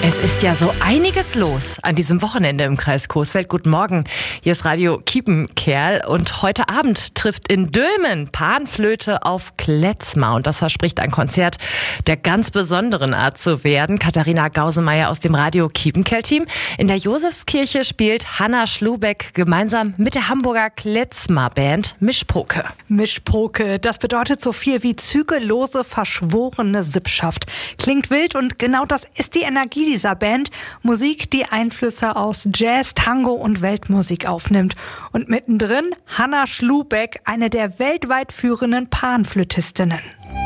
Es ist ja so einiges los an diesem Wochenende im Kreis Coesfeld. Guten Morgen, hier ist Radio Kiepenkerl und heute Abend trifft in Dülmen Panflöte auf Kletzmar und das verspricht ein Konzert der ganz besonderen Art zu werden. Katharina Gausemeyer aus dem Radio Kiepenkerl-Team. In der Josefskirche spielt Hanna Schlubeck gemeinsam mit der Hamburger Kletzmar-Band Mischpoke. Mischpoke, das bedeutet so viel wie zügellose, verschworene Sippschaft. Klingt wild und genau das ist die Energie dieser Band. Musik, die Einflüsse aus Jazz, Tango und Weltmusik aufnimmt. Und mittendrin Hanna Schlubeck, eine der weltweit führenden Panflötistinnen.